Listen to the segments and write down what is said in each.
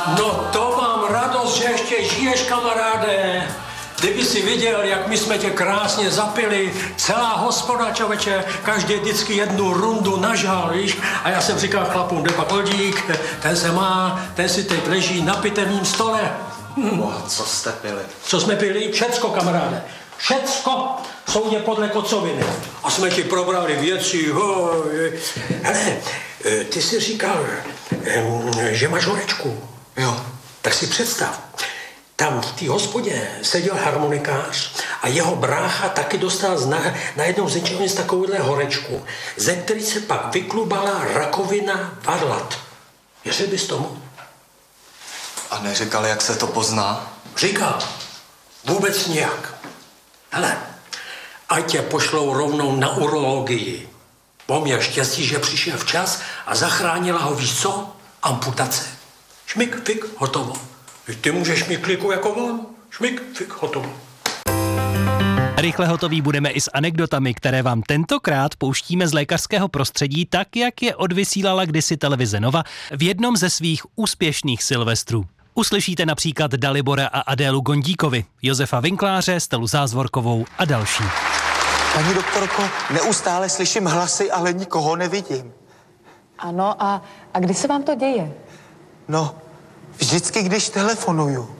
No to mám radost, že ještě žiješ, kamaráde. Kdyby si viděl, jak my jsme tě krásně zapili, celá hospoda, člověče, každý vždycky jednu rundu nažal, víš? A já jsem říkal chlapům, jde pak Oldík, ten se má, ten si teď leží na pitevním stole. Co jste pili? Co jsme pili? Všecko, kamaráde. Všecko, soudě podle kocoviny. A jsme ti probrali věci. Hele, ty jsi říkal, že máš horečku. Jo. Tak si představ, tam v té hospodě seděl harmonikář a jeho brácha taky dostal najednou z ničeho nic takovouhle horečku, ze který se pak vyklubala rakovina varlat. Věřil bys tomu? A neříkal, jak se to pozná? Říkal. Vůbec nijak. Hele, ať tě pošlou rovnou na urologii. On měl štěstí, že přišel včas a zachránila ho, víš co? Amputace. Šmik, fik, hotovo. Ty můžeš mít kliku jako on. Šmik, fik, hotovo. Rychle hotoví budeme i s anekdotami, které vám tentokrát pouštíme z lékařského prostředí, tak jak je odvysílala kdysi televize Nova v jednom ze svých úspěšných silvestrů. Uslyšíte například Dalibora a Adélu Gondíkovi, Josefa Vinkláře, Stelu Zázvorkovou a další. Paní doktorko, neustále slyším hlasy, ale nikoho nevidím. Ano, a kdy se vám to děje? No, vždycky, když telefonuju.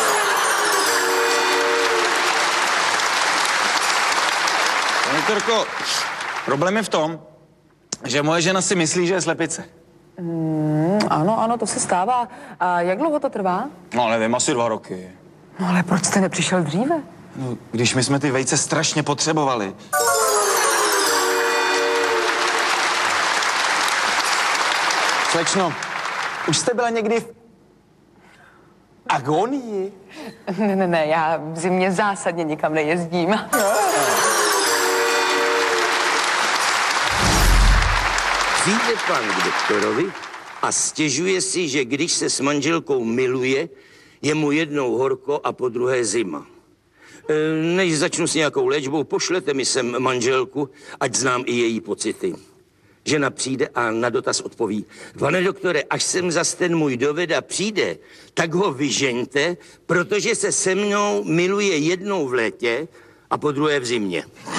Paní doktorko, problém je v tom, že moje žena si myslí, že je slepice. Ano, to se stává. A jak dlouho to trvá? No, nevím, asi 2 roky. No ale proč jste nepřišel dříve? No, když my jsme ty vejce strašně potřebovali. Slečno, už jste byla někdy v agonii? Ne, já v zimě zásadně nikam nejezdím. Přijde pan k doktorovi a stěžuje si, že když se s manželkou miluje, je mu jednou horko a po druhé zima. Než začnu s nějakou léčbou, pošlete mi sem manželku, ať znám i její pocity. Žena přijde a na dotaz odpoví: pane doktore, až sem zas ten můj doveda přijde, tak ho vyžeňte, protože se se mnou miluje jednou v létě a po druhé v zimě.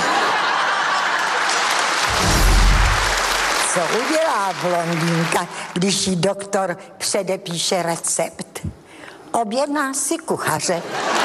Co udělá blondýnka, když jí doktor předepíše recept? Objedná si kuchaře.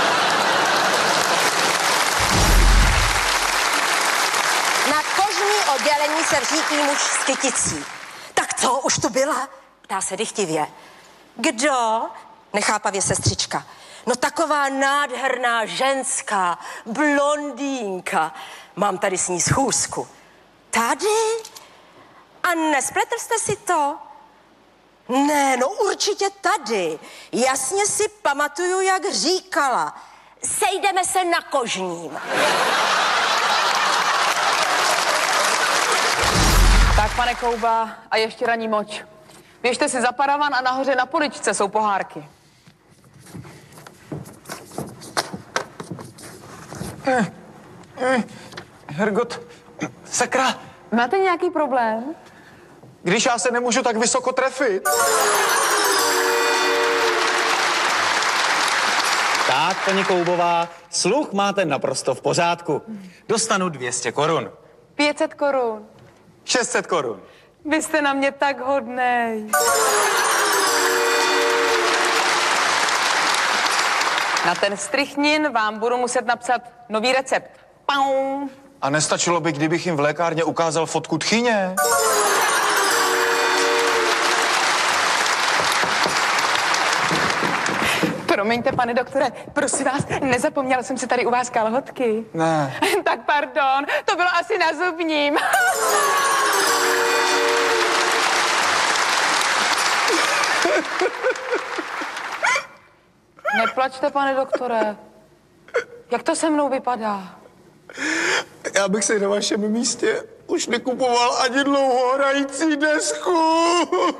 Na kožní oddělení se vřítí muž s kyticí. Tak co, už tu byla? Ptá se dychtivě. Kdo? Nechápavě sestřička. No taková nádherná ženská, blondýnka. Mám tady s ní schůzku. Tady? A nespletl jste si to? Ne, no určitě tady. Jasně si pamatuju, jak říkala. Sejdeme se na kožním. Tak, pane Kouba, a ještě ranní moč. Běžte si za paravan a nahoře na poličce jsou pohárky. Hergot, sakra, Máte nějaký problém? když já se nemůžu tak vysoko trefit. Tak, paní Koubová, sluch máte naprosto v pořádku. Dostanu 200 korun. 500 korun. 600 korun. Vy jste na mě tak hodnej. Na ten strychnin vám budu muset napsat nový recept. Pau. A nestačilo by, kdybych jim v lékárně ukázal fotku tchyně? Promiňte, pane doktore, prosím vás, nezapomněl jsem si tady u vás kalhotky. Ne. Tak pardon, to bylo asi na zubním. Neplačte, pane doktore. Jak to se mnou vypadá? Já bych si na vašem místě už nekupoval ani dlouho hrající desku.